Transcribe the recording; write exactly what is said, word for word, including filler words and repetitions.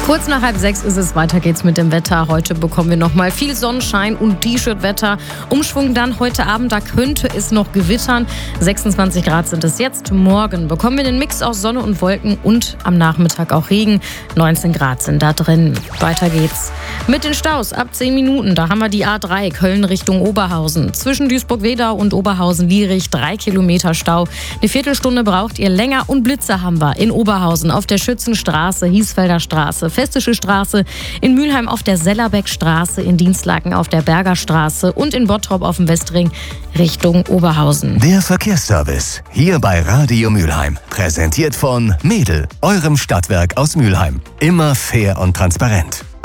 Kurz nach halb sechs ist es, weiter geht's mit dem Wetter. Heute bekommen wir nochmal viel Sonnenschein und T-Shirt-Wetter. Umschwung dann heute Abend, da könnte es noch gewittern. sechsundzwanzig Grad sind es jetzt. Morgen bekommen wir den Mix aus Sonne und Wolken und am Nachmittag auch Regen. neunzehn Grad sind da drin. Weiter geht's mit den Staus. Ab zehn Minuten, da haben wir die A drei Köln Richtung Oberhausen. Zwischen Duisburg-Wedau und Oberhausen-Lierich drei Kilometer Stau. Eine Viertelstunde braucht ihr länger und Blitze haben wir in Oberhausen auf der Schützenstraße, Hiesfelder Straße, Festische Straße, in Mülheim auf der Sellerbeckstraße, in Dienstlaken auf der Bergerstraße und in Bottrop auf dem Westring Richtung Oberhausen. Der Verkehrsservice hier bei Radio Mülheim. Präsentiert von Mädel, eurem Stadtwerk aus Mülheim. Immer fair und transparent.